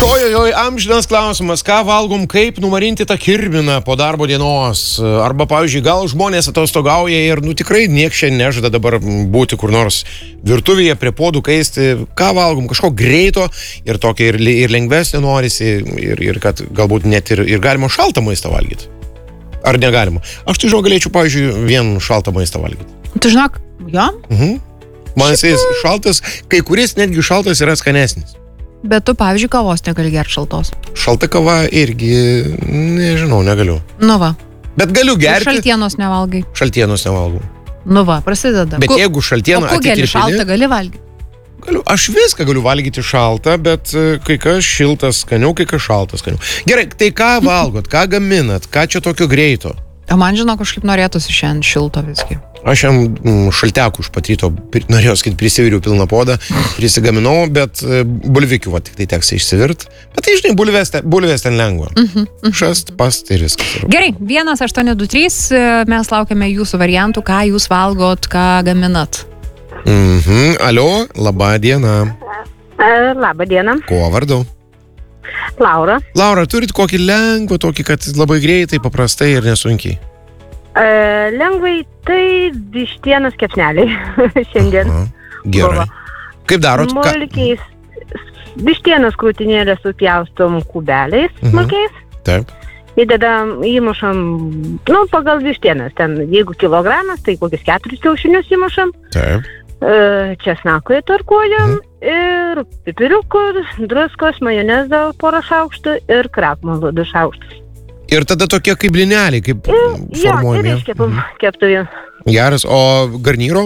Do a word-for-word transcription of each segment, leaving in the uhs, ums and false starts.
Ojojoj, amžinas klausimas, ką valgom, kaip numarinti tą kirminą po darbo dienos. Arba, pavyzdžiui, gal žmonės atostogauja ir, nu, tikrai nieks šiandien nežada dabar būti kur nors virtuvėje prie podų kaisti. Ką valgom, kažko greito ir tokio ir, ir lengvesnio norisi ir, ir kad galbūt net ir, ir galima šaltą maistą valgyti. Ar negalima? Aš tai žinau, galėčiau, pavyzdžiui, vien šaltą maistą valgyti. Tu žinok, jo? Mhm. Man jisai šaltas, kai kuris netgi šaltas yra skanesnis. Bet tu, pavyzdžiui, kavos negali gerti šaltos. Šalta kava irgi, nežinau, negaliu. Nu va. Bet galiu gerti. Šaltienos nevalgai. Šaltienos nevalgau. Nu va, prasideda. Bet Ku, jeigu šaltieną atitirpini... O kugelį šaltą gali valgyti? Galiu, aš viską galiu valgyti šaltą, bet kai kas šiltas skaniau, kai kas šaltas skaniau. Gerai, tai ką valgot, ką gaminat, ką čia tokio greito? O man, žinau, kažkaip norėtųsi šiandien šilto visgi. Aš jam šaltekų iš pat ryto, norėjau sakyti, prisiviriu pilną podą, prisigaminau, bet bulvikių, va, tik tai teks išsivirt. Bet tai, žinai, bulvės, bulvės ten lengva. Mhm, mhm. Šast, past ir viskas. Gerai, vienas aštuoni du trys, mes laukiame jūsų variantų, ką jūs valgot, ką gaminat. Mhm, alio, laba diena. Labą dieną. Kuo vardu? Laura. Laura, turit kokį lengvą, tokį, kad labai greitai, paprastai ir nesunkiai? E, lengvai, tai vištienos kepsneliai šiandien. Aha, gerai. Buvo. Kaip darot? Smulkiais. Vištienos krūtinėlę supjaustom kubeliais smulkiais. Mhm. Taip. Įdedam, įmušam, nu, pagal vištienas. Ten, jeigu kilogramas, tai kokius keturis kiaušinius įmušam. Taip. E, česnakui tarkuojam. Mhm. Ir pipiriukų, druskos, majonezo porą šaukštų ir krakmolo du šaukštus. Ir tada tokie kaip blineliai, kaip formuojami. Jo, ir iškepam keptuvį. Geras, o garnyro?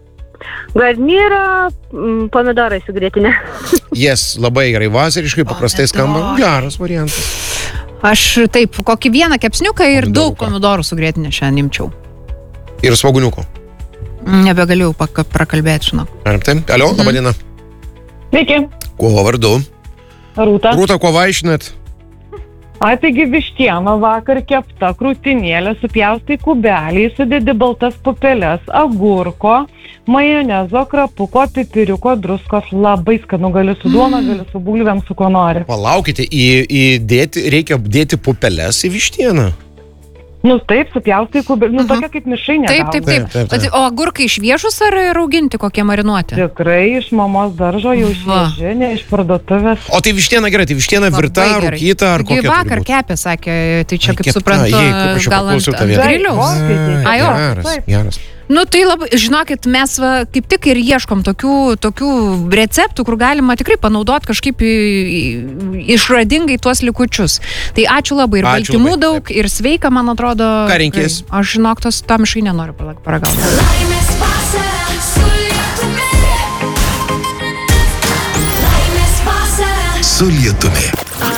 Garnyro mm, pomidorai su grietinė. Yes, labai gerai, vasariškai, paprastai skamba. Geras variantas. Aš taip, kokį vieną kepsniuką ir Pomidorų daug ką? pomidorų su grietinė šiandien imčiau. Ir svoguniuko. Nebegaliu pak- prakalbėti, žinau. Ar taip? Alio, laba diena. Sveiki, Kuo vardu? Rūta. Rūta, kuo vaišinat? A, taigi vištiena vakar kepta krūtinėlė, supjaustai kubeliai, sudedi baltas pupeles, agurko, majonezo, krapuko, pipiriuko, druskos, labai skanu, gali su duona, gali su bulvėm, su ko nori. Palaukite, į, įdėti, reikia dėti pupeles į vištieną. Nu taip, supjaustai kubeliai, nu tokia kaip mišrainė. Taip, taip, taip. Taip, taip, taip. Bet, o agurkai šviežus ar rauginti kokie marinuoti? Tikrai iš mamos daržo jau Va. švieži, ne iš parduotuvės. O tai vištiena gerai, tai vištiena virta, Labai gerai. rūkyta ar Taigi kokia vakar turi būt? kepė, sakė, tai čia, Ai, kaip kepta, suprantu, jei, kaip aš jau gal ant, paklausiau tą ant vietą. griliaus. Taip, A, jo. Geras, Taip. geras. Nu, tai labai, žinokit, mes va, kaip tik ir ieškom tokių, tokių receptų, kur galima tikrai panaudoti kažkaip į, į, išradingai tuos likučius. Tai ačiū labai. Ir Ačiū baltymų labai, daug, ir sveika, man atrodo. Ką renkės? Tikrai. Aš, žinok, tos tam mišai nenoriu paragauti. Laimės vasara su lietumi. Laimės vasara Su lietumi.